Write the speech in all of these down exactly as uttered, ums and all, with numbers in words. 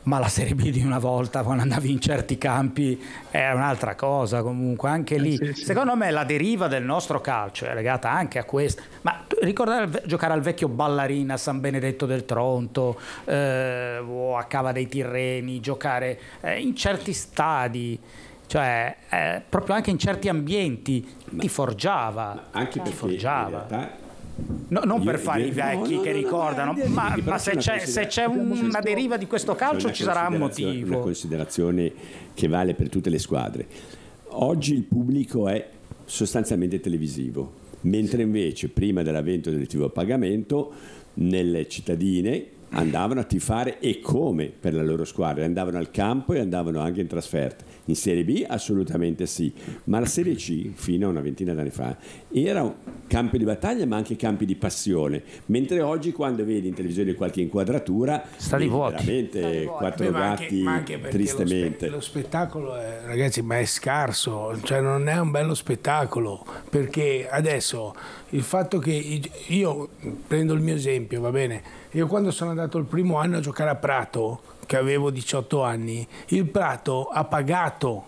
ma la Serie B di una volta, quando andavi in certi campi, era un'altra cosa. Comunque anche lì, sì, sì. secondo me la deriva del nostro calcio è legata anche a questo. Ma ricordare giocare al vecchio Ballarina a San Benedetto del Tronto, eh, o a Cava dei Tirreni, giocare eh, in certi stadi, cioè eh, proprio anche in certi ambienti, ma, ti forgiava, anche ti perché forgiava. in realtà No, non io, per fare io, i vecchi no, no, che no, ricordano, no, no, ma, no, ma se, c'è, se c'è una deriva di questo calcio una ci sarà un motivo. Una considerazione che vale per tutte le squadre. Oggi il pubblico è sostanzialmente televisivo, mentre invece prima dell'avvento del tivù a pagamento nelle cittadine andavano a tifare, e come, per la loro squadra, andavano al campo e andavano anche in trasferta. In Serie B assolutamente sì, ma la Serie C fino a una ventina d'anni fa era un campo di battaglia ma anche campi di passione, mentre oggi quando vedi in televisione qualche inquadratura stadi vuoti, veramente quattro Beh, gatti, ma anche, ma anche tristemente lo, spe- lo spettacolo è, ragazzi, ma è scarso, cioè non è un bello spettacolo, perché adesso il fatto che io prendo il mio esempio, va bene, io quando sono andato il primo anno a giocare a Prato, che avevo diciotto anni, il Prato ha pagato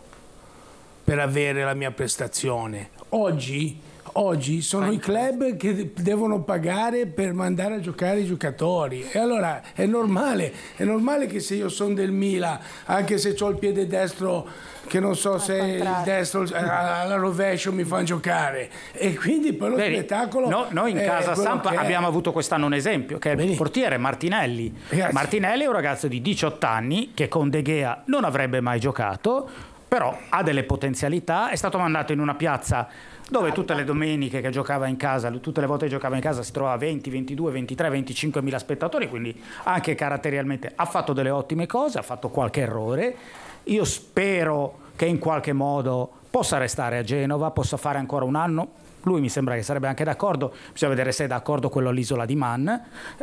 per avere la mia prestazione. Oggi, oggi sono i club che devono pagare per mandare a giocare i giocatori, e allora è normale, è normale che se io sono del Milan, anche se ho il piede destro che non so se il destro alla rovescio mi fanno giocare, e quindi poi lo Vedi, spettacolo no, noi in casa Samp che abbiamo avuto quest'anno un esempio che è il portiere Martinelli. Ragazzi. Martinelli è un ragazzo di diciotto anni che con De Gea non avrebbe mai giocato, però ha delle potenzialità, è stato mandato in una piazza dove tutte le domeniche che giocava in casa, tutte le volte che giocava in casa si trovava venti, ventidue, ventitré, venticinque mila spettatori, quindi anche caratterialmente ha fatto delle ottime cose, ha fatto qualche errore. Io spero che in qualche modo possa restare a Genova, possa fare ancora un anno. Lui mi sembra che sarebbe anche d'accordo, bisogna vedere se è d'accordo quello all'isola di Man,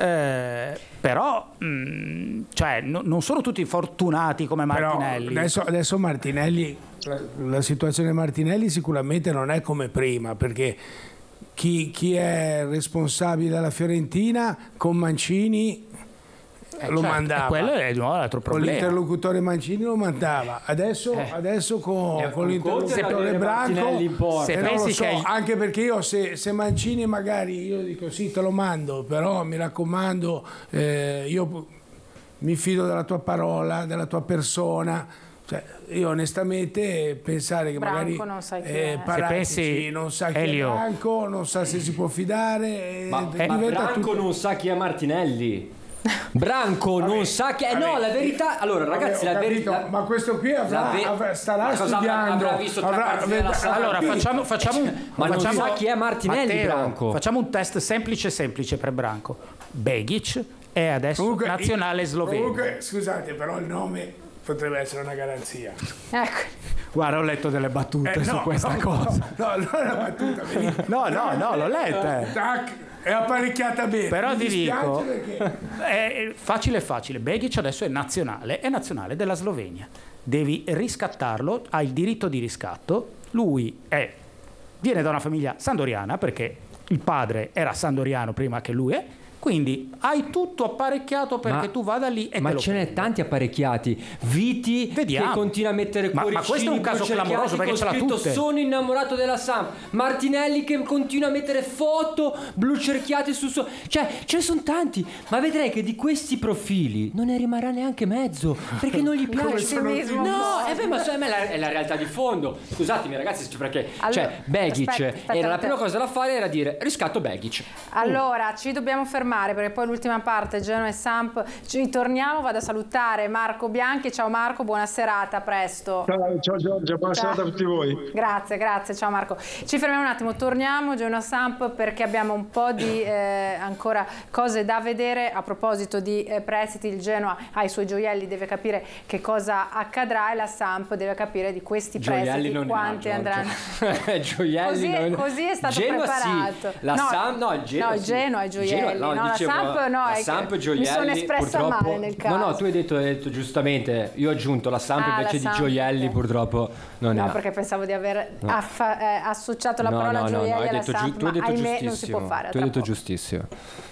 eh, però mh, cioè, no, non sono tutti fortunati come Martinelli. Però adesso, adesso Martinelli, la, la situazione Martinelli sicuramente non è come prima, perché chi, chi è responsabile alla Fiorentina con Mancini Eh, lo certo, mandava, e quello è di nuovo l'altro con problema. l'interlocutore Mancini lo mandava, adesso, Eh. adesso con, Eh, con con l'interlocutore Conte Martinelli in Branco porta. eh, Se non lo pensi so, che è- anche perché io se, se Mancini magari io dico sì te lo mando, però mi raccomando, eh, io mi fido della tua parola, della tua persona. Cioè, io onestamente pensare che Branco magari non sai chi eh, è. Paratici Se pensi, non sa chi Elio, è Branco, non sa se si può fidare, eh, Ma, eh, ma diventa Branco tutto- non sa chi è Martinelli. Branco non sa chi è. No, vabbè. la verità. Allora, Vabbè, ragazzi, ho la capito, verità. ma questo qui avrà, la ve- avrà- starà ma cosa avrà- studiando, avrà visto tre avrà- partite della avrà- Samp? Allora capito. facciamo, facciamo un, Ma non facciamo, sa chi è Martinelli, Matteo, Branco. facciamo un test semplice semplice per Branco. Begic è adesso Comunque, nazionale sloveno. Comunque, scusate, però il nome potrebbe essere una garanzia. Ecco. Guarda, ho letto delle battute Eh, su no, questa no, cosa. No, no, non è una battuta. vedi? No, no, no, l'ho letta. eh. Tac, è apparecchiata bene. Però Mi ti dispiace dico, perché- è facile facile. Begic adesso è nazionale, è nazionale della Slovenia. Devi riscattarlo, ha il diritto di riscatto. Lui è, viene da una famiglia sandoriana perché il padre era sandoriano prima che lui è. Quindi hai tutto apparecchiato perché Ma- tu vada lì e Ma te lo ce n'è prendi. tanti apparecchiati. Viti Vediamo. che continua a mettere Ma- ma cuoricini, questo è un caso blu cerchiati clamoroso, perché con ce l'ha scritto tutte. sono innamorato della Samp. Martinelli che continua a mettere foto blu cerchiate su suo. Cioè, ce ne sono tanti. Ma vedrei che di questi profili non ne rimarrà neanche mezzo. Perché non gli piace. Pessimismo. No, eh beh, ma so- ma è la, è la realtà di fondo. Scusatemi ragazzi, cioè, perché Allora, cioè Begic aspetta, aspetta, era la aspetta. prima cosa da fare era dire riscatto Begic. Allora, ci dobbiamo fermare perché poi l'ultima parte, Genoa e Samp, ci ritorniamo, vado a salutare Marco Bianchi. Ciao Marco, buona serata, a presto. Ciao, ciao Giorgia, buona Ciao. serata a tutti voi. Grazie, grazie, ciao Marco. Ci fermiamo un attimo, torniamo Genoa Samp perché abbiamo un po' di eh, ancora cose da vedere. A proposito di eh, prestiti, il Genoa ha i suoi gioielli, deve capire che cosa accadrà, e la Samp deve capire di questi Gioielli prestiti non ne ha, quanti Giorgia. andranno. Gioielli Così, non... così è stato Genoa preparato. Sì. La no, Samp, no, il Genoa, no, il sì. Genoa, i gioielli. Genoa, no, la dicevo, Samp no, la è Samp, che gioielli, mi sono espressa purtroppo... male nel caso. No, no, tu hai detto, hai detto giustamente, io ho aggiunto la Samp Ah, invece la di Samp, gioielli, ok. purtroppo non ne No, ha. perché pensavo di aver affa- eh, associato la No, parola no, no, no, gioielli hai alla detto, giu- Samp, tu hai ma detto ahimè non si giustissimo. può fare. Tu hai tra detto poco. giustissimo.